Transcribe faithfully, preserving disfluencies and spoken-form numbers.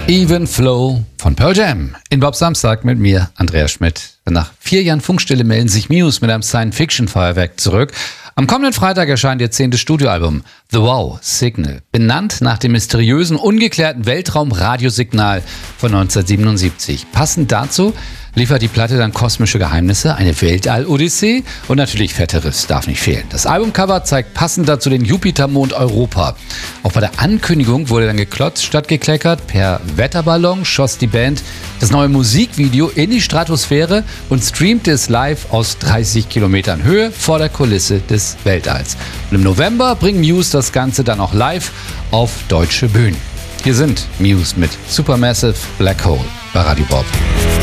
Even Flow von Pearl Jam in Bob Samstag mit mir, Andreas Schmidt. Nach vier Jahren Funkstille melden sich Muse mit einem Science-Fiction-Feuerwerk zurück. Am kommenden Freitag erscheint ihr zehntes Studioalbum The Wow Signal, benannt nach dem mysteriösen, ungeklärten Weltraum-Radiosignal von neunzehnhundertsiebenundsiebzig. Passend dazu liefert die Platte dann kosmische Geheimnisse, eine Weltall-Odyssee und natürlich fette Riffs, darf nicht fehlen. Das Albumcover zeigt passend dazu den Jupitermond Europa. Auch bei der Ankündigung wurde dann geklotzt statt gekleckert. Per Wetterballon schoss die Band das neue Musikvideo in die Stratosphäre und streamte es live aus dreißig Kilometern Höhe vor der Kulisse des Weltalls. Und im November bringen Muse das Ganze dann auch live auf deutsche Bühnen. Hier sind Muse mit Supermassive Black Hole bei Radio Bob.